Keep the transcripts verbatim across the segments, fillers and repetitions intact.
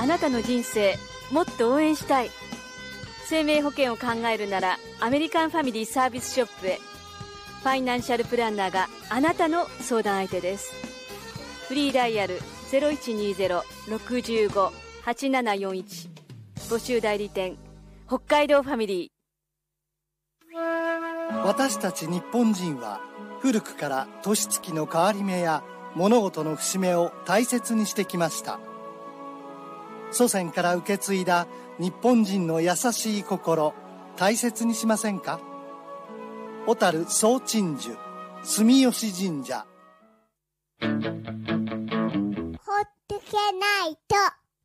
あなたの人生もっと応援したい。生命保険を考えるならアメリカンファミリーサービスショップへ。ファイナンシャルプランナーがあなたの相談相手です。フリーダイヤル ゼロいちにゼロ ろくご はちななよんいち。 募集代理店北海道ファミリー。私たち日本人は古くから年月の変わり目や物事の節目を大切にしてきました。祖先から受け継いだ日本人の優しい心、大切にしませんか？小樽総鎮守住吉神社。 ほっとけないと。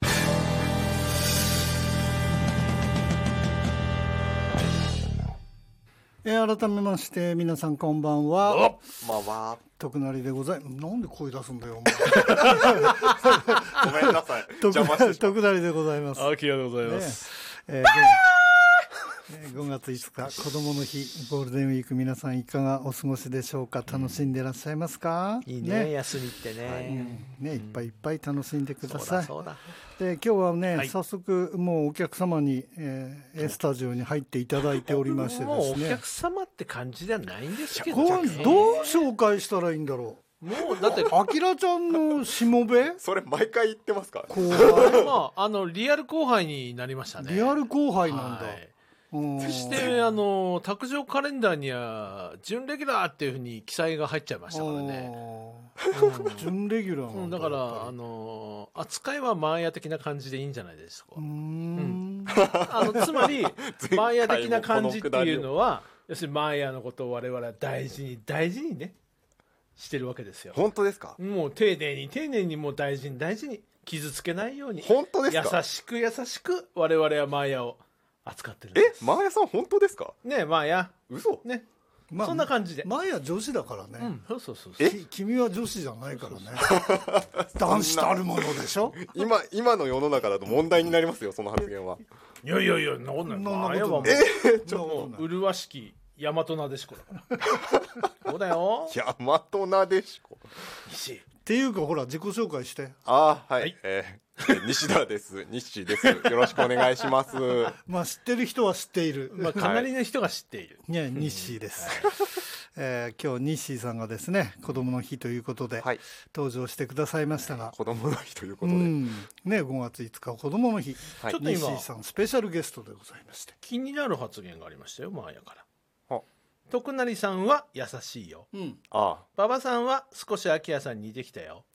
えー、改めまして皆さんこんばんは。 まあまあ徳成でございます。なんで声出すんだよお前ごめんなさい徳成でございます。 あきらでございます、 ねえーごがついつか子どもの日ゴールデンウィーク、皆さんいかがお過ごしでしょうか。楽しんでいらっしゃいますか？ いいね、ね、休みってね、 はい、ね、いっぱいいっぱい楽しんでください。 そうだそうだ。 で今日はね、はい、早速もうお客様に、えー、スタジオに入っていただいておりましてですね、 もうお客様って感じではないんですけど、 これどう紹介したらいいんだろう。 もうだってあきらちゃんのしもべそれ毎回言ってますか？ 後輩まああのリアル後輩になりましたね。 リアル後輩なんだ、はい。 そしてあの卓上カレンダーには準レギュラーっていうふうに記載が入っちゃいましたからね、 うん、準レギュラーなんだ。 だからあの扱いはマーヤ的な感じでいいんじゃないですか。うーんあのつまりマーヤ的な感じっていうのは要するにマーヤのことを我々は大事に大事にねしてるわけですよ。 本当ですか？ もう丁寧に丁寧にもう大事に大事に傷つけないように。 本当ですか？ 優しく優しく我々はマーヤを扱ってるんです。え、マーヤさん本当ですか？ ねえマーヤ。 嘘ね、 まあ、 そんな感じで。 マーヤ女子だからね、 うん、そうそうそう。 え君は女子じゃないからね男子たるものでしょ今今の世の中だと問題になりますよその発言は。 いやいやいや、そんなことない。マーヤはもう、 えー、ちょっと麗しき大和なでしこだからそうだよ大和なでしこっていうかほら自己紹介して。 ああはい、はい、えー、西田です西ですよろしくお願いしますまあ知ってる人は知っている、 まあ、かなりの人が知っている、 はい、ね、西です、はいえー、今日西さんがですね子どもの日ということで、はい、登場してくださいましたが、 子どもの日ということで、 うんね、ごがついつか子どもの日、はい、ちょっと今西さんスペシャルゲストでございまして気になる発言がありましたよマーヤから。徳成さんは優しいよ、うん、ああ馬場さんは少しアキラさんに似てきたよ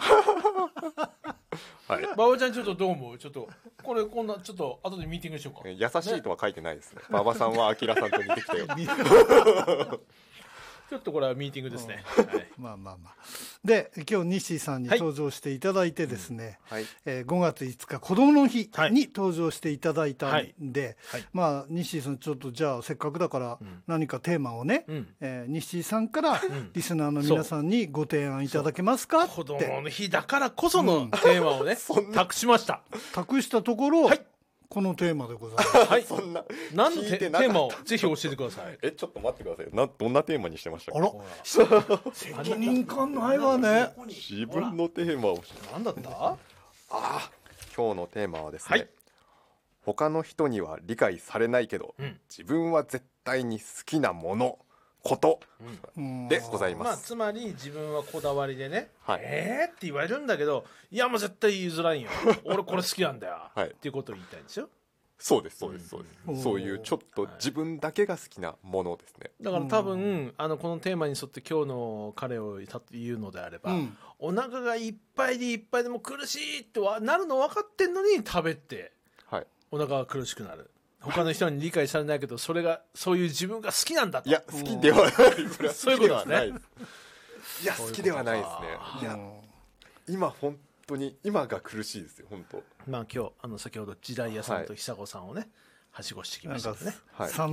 はい、馬場ちゃんちょっとどう思う？ちょっとこれこんなちょっと後でミーティングしようか。 優しいとは書いてないですね。馬場さんはアキラさんと似てきたよちょっとこれはミーティングですね、 はい、まあまあまあで今日西さんに登場していただいてですね、はいえー、ごがついつか子どもの日に登場していただいたんで、はいはい、まあ西さんちょっとじゃあせっかくだから何かテーマをね、うんえー、西さんからリスナーの皆さんにご提案いただけますかって。 子どもの日だからこそのテーマをね、うん、託しました。 託したところ、はいこのテーマでございます。 はい。そんな何のテーマをぜひ教えてください。 え、ちょっと待ってください。などんなテーマにしてましたか。 あら。責任感ないわね。 自分のテーマを。 何だった？ああ、今日のテーマはですね。はい、他の人には理解されないけど、うん、自分は絶対に好きなもの。ことでございます、 まあ、つまり自分はこだわりでね、はい、えーって言われるんだけどいやもう絶対言いづらいよ俺これ好きなんだよ、はい、っていうことを言いたいんですよ。 そうですそうですそうです、うん、そういうちょっと自分だけが好きなものですね。 だから多分あのこのテーマに沿って今日の彼を言うのであれば、うん、お腹がいっぱいでいっぱいでも苦しいってなるの分かってんのに食べて、はい、お腹が苦しくなる。他の人に理解されないけどそれがそういう自分が好きなんだと。 いや好きではないそれはそういうことですね。 いや好きではないですね。いや今本当に今が苦しいですよ本当。 まあ今日あの先ほど時代屋さんと久子さんをね、はい、はしごしてきましたね。 はい